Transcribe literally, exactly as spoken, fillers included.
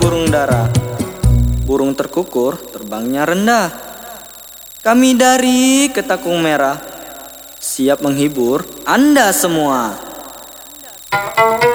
burung dara, burung terkukur terbangnya rendah. Kami dari Ketakung Merah siap menghibur Anda semua.